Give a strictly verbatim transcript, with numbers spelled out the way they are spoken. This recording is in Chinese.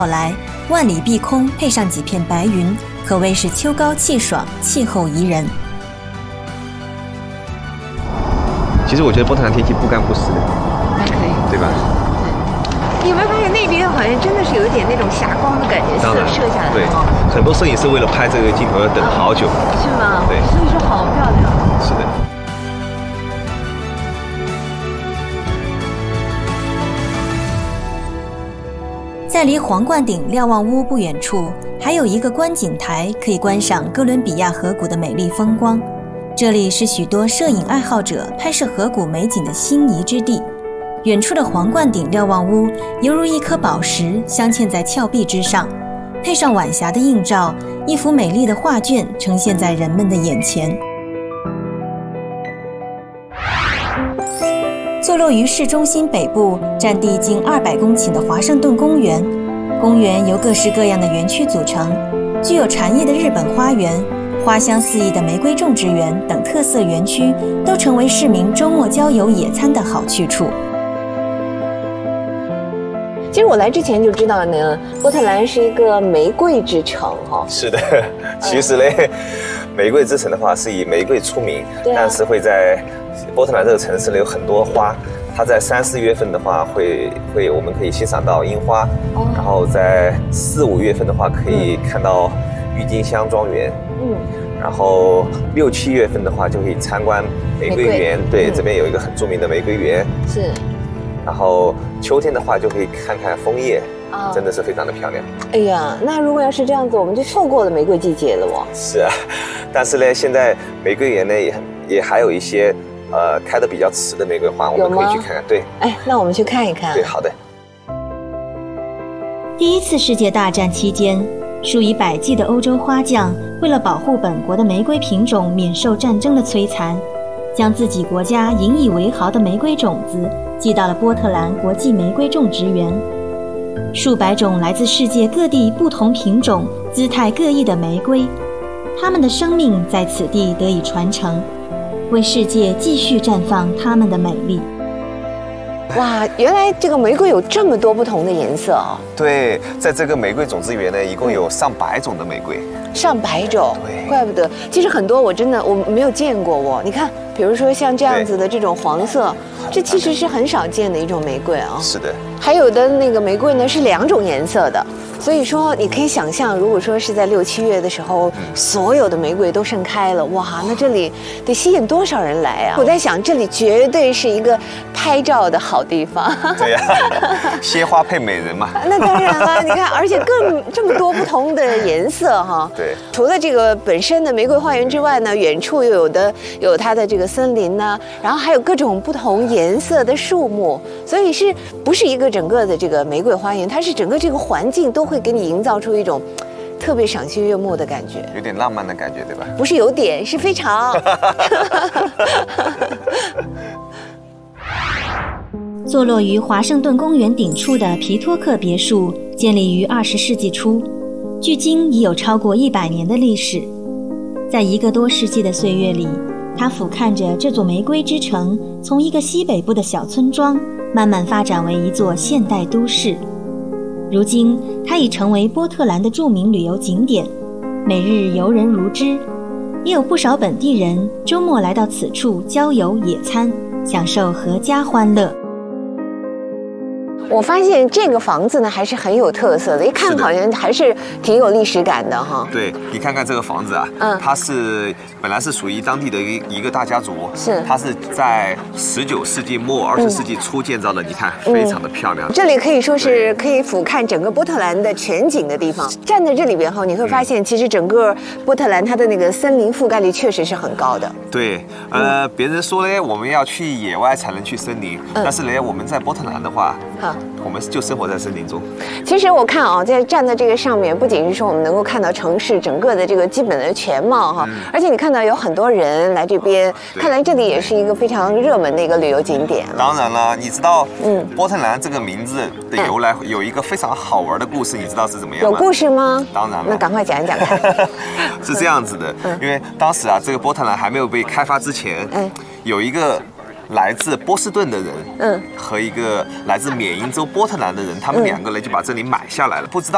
来，万里碧空配上几片白云，可谓是秋高气爽，气候宜人。 其实我觉得波特兰天气不干不湿的， 还可以， 对吧？ 对。你有没有发现那边好像真的是有一点那种霞光的感觉，射射下来。 对，很多摄影师为了拍这个镜头要等好久。 是吗？ 对， 所以说好漂亮。 是的。 在离皇冠顶瞭望屋不远处，还有一个观景台，可以观赏哥伦比亚河谷的美丽风光。这里是许多摄影爱好者拍摄河谷美景的心仪之地。远处的皇冠顶瞭望屋犹如一颗宝石镶嵌在峭壁之上，配上晚霞的映照，一幅美丽的画卷呈现在人们的眼前。坐落于市中心北部，占地近二百公顷的华盛顿公园，公园由各式各样的园区组成，具有禅意的日本花园、花香四溢的玫瑰种植园等特色园区，都成为市民周末郊游野餐的好去处。 其实我来之前就知道呢，波特兰是一个玫瑰之城哈。 是的，其实嘞，玫瑰之城的话是以玫瑰出名， 对啊、 但是会在波特兰这个城市呢有很多花。它在三四月份的话会会我们可以欣赏到樱花，哦、然后在四五月份的话可以看到郁金香庄园，嗯，然后六七月份的话就可以参观玫瑰园，对，嗯、这边有一个很著名的玫瑰园， 是。 然后秋天的话就可以看看枫叶，啊，真的是非常的漂亮。 哎呀，那如果要是这样子，我们就错过了玫瑰季节了哦。 是啊，但是呢，现在玫瑰园呢也也还有一些呃开得比较迟的玫瑰花，我们可以去看看。对， 哎，那我们去看一看。 对，好的。 第一次世界大战期间，数以百计的欧洲花匠为了保护本国的玫瑰品种免受战争的摧残，将自己国家引以为豪的玫瑰种子寄到了波特兰国际玫瑰种植园。数百种来自世界各地不同品种、姿态各异的玫瑰，它们的生命在此地得以传承，为世界继续绽放它们的美丽。 哇，原来这个玫瑰有这么多不同的颜色哦。 对，在这个玫瑰种植园呢，一共有上百种的玫瑰。 上百种， 对， 怪不得。其实很多我真的我没有见过哦。你看，比如说像这样子的这种黄色，这其实是很少见的一种玫瑰啊。 是的。 还有的那个玫瑰呢是两种颜色的，所以说你可以想象，如果说是在六七月的时候，嗯、所有的玫瑰都盛开了，哇，那这里得吸引多少人来啊！我在想，这里绝对是一个拍照的好地方。 对呀、啊，鲜花配美人嘛。 那当然了，你看，而且更这么多不同的颜色哈。 对。 除了这个本身的玫瑰花园之外呢，远处又有的有它的这个森林呢，然后还有各种不同颜色的树木，所以是不是一个整个的这个玫瑰花园？它是整个这个环境都会给你营造出一种特别赏心悦目的感觉， 有点浪漫的感觉，对吧？ 不是有点，是非常。 坐落于华盛顿公园顶处的皮托克别墅，建立于二十世纪初，距今已有超过一百年的历史。在一个多世纪的岁月里，它俯瞰着这座玫瑰之城，从一个西北部的小村庄，慢慢发展为一座现代都市。如今，它已成为波特兰的著名旅游景点，每日游人如织，也有不少本地人周末来到此处郊游野餐，享受阖家欢乐。 我发现这个房子呢还是很有特色的，一看好像还是挺有历史感的哈。 对，你看看这个房子啊，嗯，它是本来是属于当地的一一个大家族， 是， 它是在十九世纪末二十世纪初建造的，嗯、你看非常的漂亮。 这里可以说是可以俯瞰整个波特兰的全景的地方。站在这里边后，你会发现其实整个波特兰它的那个森林覆盖率确实是很高的。 对，呃，别人说呢，我们要去野外才能去森林，嗯、但是呢，我们在波特兰的话，好。我们就生活在森林中。 其实我看啊，在站在这个上面，不仅是说我们能够看到城市整个的这个基本的全貌哈，嗯、而且你看到有很多人来这边，看来这里也是一个非常热门的一个旅游景点。 当然了，你知道，嗯，波特兰这个名字的由来有一个非常好玩的故事，你知道是怎么样吗？ 有故事吗？ 当然了， 那赶快讲一讲看。 是这样子的，嗯、因为当时啊，这个波特兰还没有被开发之前，嗯，有一个来自波士顿的人，嗯，和一个来自缅因州波特兰的人，他们两个人就把这里买下来了。不知道